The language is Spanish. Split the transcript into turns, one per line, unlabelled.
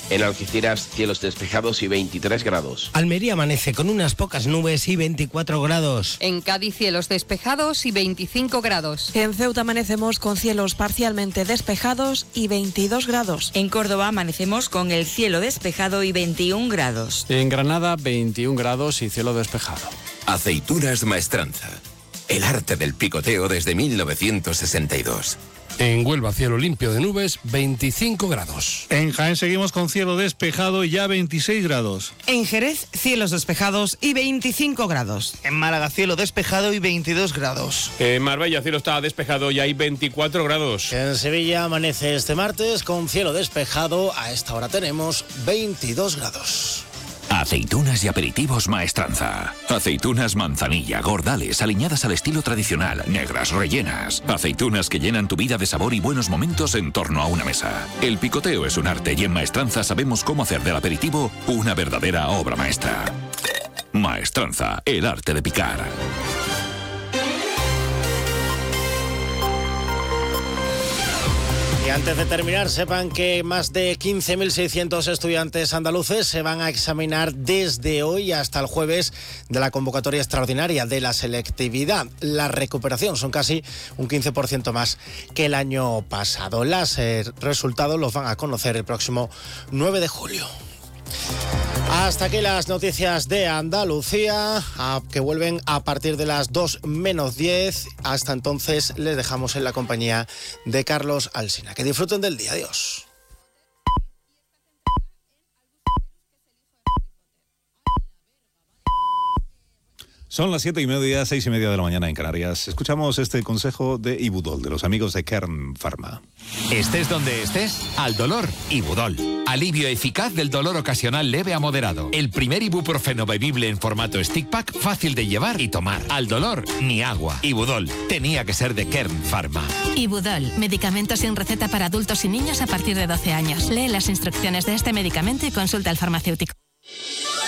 En Algeciras, cielos despejados y 23 grados.
Almería amanece con unas pocas nubes y 24 grados.
En Cádiz, cielos despejados y 25 grados.
En Ceuta amanecemos con cielos parcialmente despejados y 22 grados.
En Córdoba amanecemos con el cielo despejado y 21 grados.
En Granada, 21 grados y cielo despejado.
Aceitunas Maestranza. El arte del picoteo desde 1962.
En Huelva, cielo limpio de nubes, 25 grados.
En Jaén seguimos con cielo despejado y ya 26 grados.
En Jerez, cielos despejados y 25 grados.
En Málaga, cielo despejado y 22 grados.
En Marbella, cielo está despejado y hay 24 grados.
En Sevilla amanece este martes con cielo despejado. A esta hora tenemos 22 grados.
Aceitunas y aperitivos Maestranza. Aceitunas manzanilla, gordales, aliñadas al estilo tradicional, negras, rellenas. Aceitunas que llenan tu vida de sabor y buenos momentos en torno a una mesa. El picoteo es un arte y en Maestranza sabemos cómo hacer del aperitivo una verdadera obra maestra. Maestranza, el arte de picar.
Y antes de terminar, sepan que más de 15.600 estudiantes andaluces se van a examinar desde hoy hasta el jueves de la convocatoria extraordinaria de la selectividad. La recuperación son casi un 15% más que el año pasado. Los resultados los van a conocer el próximo 9 de julio. Hasta aquí las noticias de Andalucía, que vuelven a partir de las 2 menos 10. Hasta entonces les dejamos en la compañía de Carlos Alsina. Que disfruten del día. Adiós.
Son las 7:30, 6:30 de la mañana en Canarias. Escuchamos este consejo de Ibudol, de los amigos de Kern Pharma.
Estés donde estés, al dolor, Ibudol. Alivio eficaz del dolor ocasional leve a moderado. El primer ibuprofeno bebible en formato stick pack, fácil de llevar y tomar. Al dolor, ni agua. Ibudol, tenía que ser de Kern Pharma.
Ibudol, medicamento sin receta para adultos y niños a partir de 12 años. Lee las instrucciones de este medicamento y consulta al farmacéutico.